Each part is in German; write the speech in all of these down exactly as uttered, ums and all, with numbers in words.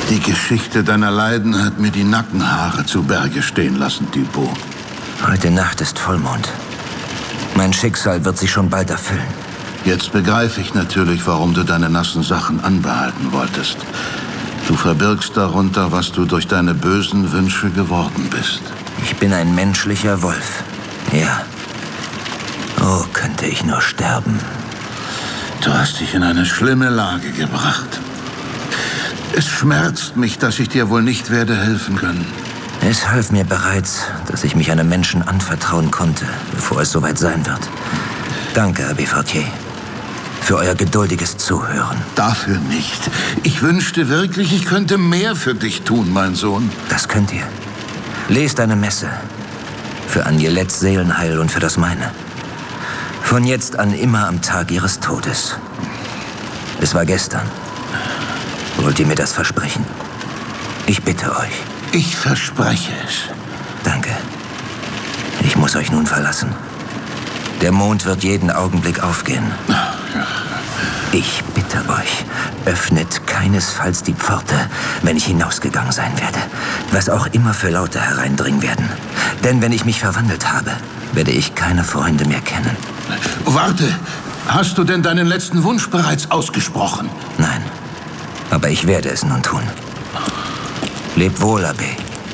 Die Geschichte deiner Leiden hat mir die Nackenhaare zu Berge stehen lassen, Thibaut. Heute Nacht ist Vollmond. Mein Schicksal wird sich schon bald erfüllen. Jetzt begreife ich natürlich, warum du deine nassen Sachen anbehalten wolltest. Du verbirgst darunter, was du durch deine bösen Wünsche geworden bist. Ich bin ein menschlicher Wolf. Ja. Oh, könnte ich nur sterben. Du hast dich in eine schlimme Lage gebracht. Es schmerzt mich, dass ich dir wohl nicht werde helfen können. Es half mir bereits, dass ich mich einem Menschen anvertrauen konnte, bevor es soweit sein wird. Danke, Abbé Fortier, für euer geduldiges Zuhören. Dafür nicht. Ich wünschte wirklich, ich könnte mehr für dich tun, mein Sohn. Das könnt ihr. Lest eine Messe. Für Agnelettes Seelenheil und für das meine. Von jetzt an immer am Tag ihres Todes. Es war gestern. Wollt ihr mir das versprechen? Ich bitte euch. Ich verspreche es. Danke. Ich muss euch nun verlassen. Der Mond wird jeden Augenblick aufgehen. Ich bitte euch, öffnet keinesfalls die Pforte, wenn ich hinausgegangen sein werde. Was auch immer für Laute hereindringen werden. Denn wenn ich mich verwandelt habe, werde ich keine Freunde mehr kennen. Warte, hast du denn deinen letzten Wunsch bereits ausgesprochen? Nein, aber ich werde es nun tun. Leb wohl, Abbé.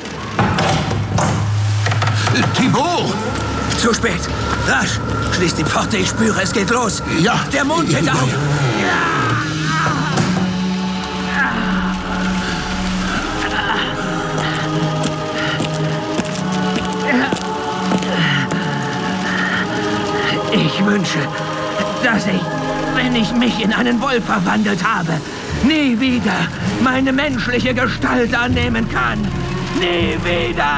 Thibaut! Zu spät. Rasch. Schließ die Pforte, ich spüre, es geht los. Ja. Der Mond geht ja, auf. Ich wünsche, dass ich, wenn ich mich in einen Wolf verwandelt habe, nie wieder meine menschliche Gestalt annehmen kann. Nie wieder!